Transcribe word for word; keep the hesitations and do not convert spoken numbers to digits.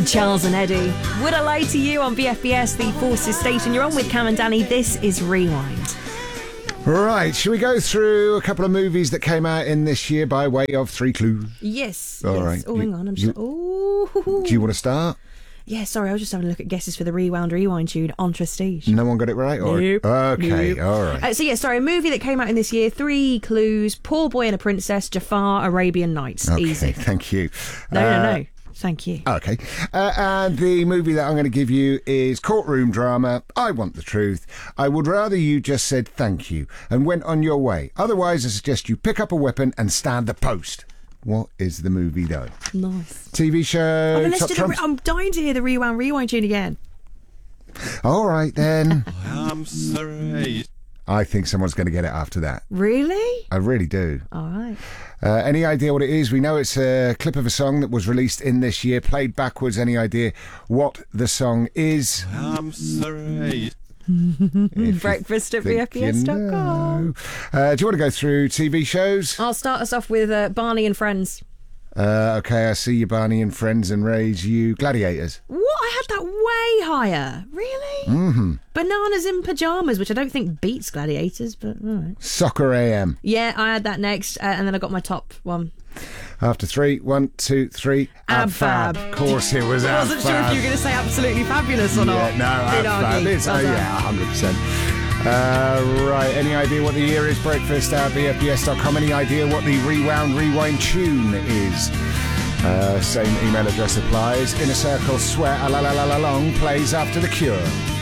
Charles and Eddie. Would I lie to you on B F B S, the Forces station? You're on with Cam and Danny. This is Rewind. Right, shall we go through a couple of movies that came out in this year by way of three clues? Yes. All yes. right. Oh, hang on. I'm just. You, Oh. do you want to start? Yeah, sorry, I was just having a look at guesses for the Rewound Rewind tune on Prestige. No one got it right? Or? Nope. Okay, Nope. all right. Uh, so, yeah, sorry, a movie that came out in this year. Three clues. Poor Boy and a Princess. Jafar, Arabian Nights. Okay, Easy. thank you. No, uh, no, no. Thank you. Okay. Uh, and the movie that I'm going to give you is courtroom drama. I Want the Truth. I would rather you just said thank you and went on your way. Otherwise, I suggest you pick up a weapon and stand the post. What is the movie, though? Nice. T V show? Oh, then let's Top do the, Trumps? I'm dying to hear the Rewound Rewind tune again. All right, then. I'm sorry. I think someone's going to get it after that. Really? I really do. All right. Uh, any idea what it is? We know it's a clip of a song that was released in this year, played backwards. Any idea what the song is? I'm sorry. Breakfast at B F B S dot com. Uh, do you want to go through T V shows? I'll start us off with uh, Barney and Friends. Uh, okay, I see you, Barney and Friends, and raise you Gladiators. What? I had that way higher. Really? Mm-hmm. Bananas in Pyjamas, which I don't think beats Gladiators, but all right. Soccer A M. Yeah, I had that next, uh, and then I got my top one. After three, one, two, three. Ab Fab. Fab. Of course it was I Ab wasn't sure if you were going to say Absolutely Fabulous or not. Yeah, no, Ab Good Fab. argue. It's, Well uh, done. yeah, one hundred percent. Uh, right, any idea what the year is? Breakfast at B F B S dot com. Any idea what the Rewound Rewind tune is? Uh, same email address applies. Inner Circle, Swear a la la la la long plays after The Cure.